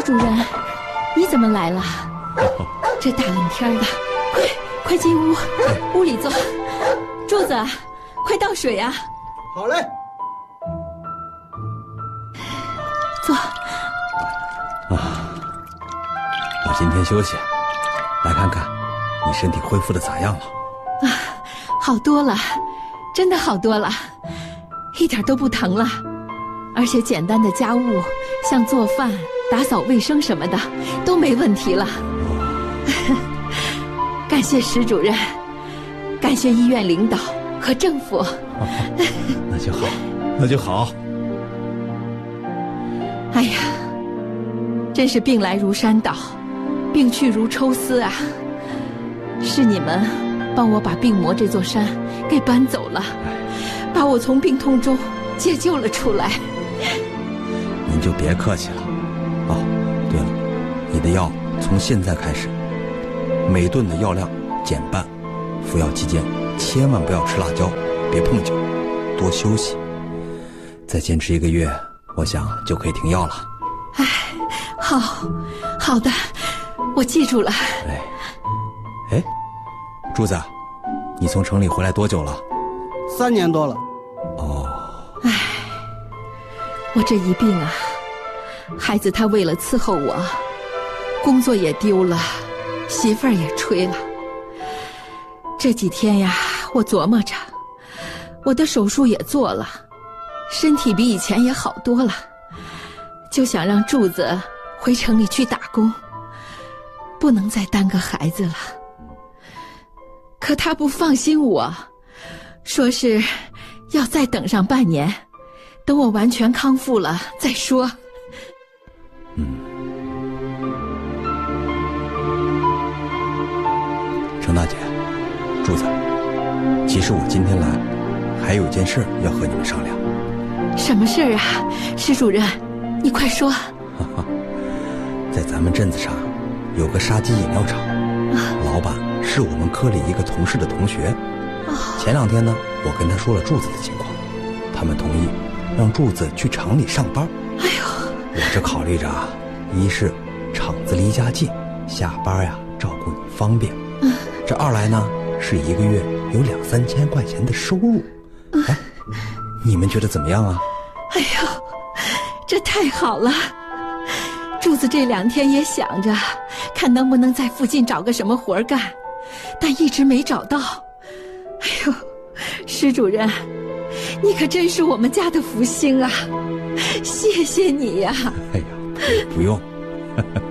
施主任，你怎么来了？这大冷天的，快进屋，屋里坐。柱子，快倒水啊！ 好嘞。 坐。 我今天休息，来看看你身体恢复的咋样了？ 好多了，真的好多了，一点都不疼了。而且简单的家务，像做饭、打扫卫生什么的，都没问题了。感谢施主任，感谢医院领导和政府。 那就好，那就好。 哎呀，真是病来如山倒，病去如抽丝啊！是你们帮我把病魔这座山给搬走了，把我从病痛中解救了出来。 您就别客气了。哦，对了，你的药从现在开始，每顿的药量减半，服药期间千万不要吃辣椒，别碰酒，多休息。再坚持1个月，我想就可以停药了。 哎，好的，我记住了。 哎，柱子，你从城里回来多久了 ？3年多了。 哦。 哎，我这一病啊，孩子他为了伺候我，工作也丢了，媳妇儿也吹了。这几天呀，我琢磨着，我的手术也做了，身体比以前也好多了，就想让柱子回城里去打工，不能再耽搁孩子了。可他不放心我，说是要再等上半年，等我完全康复了再说。 程大姐，柱子，其实我今天来还有一件事要和你们商量。 什么事儿啊，施主任，你快说。 在咱们镇子上有个沙鸡饮料厂，老板是我们科里一个同事的同学。前2天呢，我跟他说了柱子的情况，他们同意让柱子去厂里上班。 哎呦， 我这考虑着，一是厂子离家近，下班呀照顾你方便，这2来呢是1个月有2-3千块钱的收入。哎，你们觉得怎么样啊？ 哎呦，这太好了！柱子这2天也想着看能不能在附近找个什么活干，但一直没找到。哎呦，施主任，你可真是我们家的福星啊，谢谢你呀。 哎呀，不用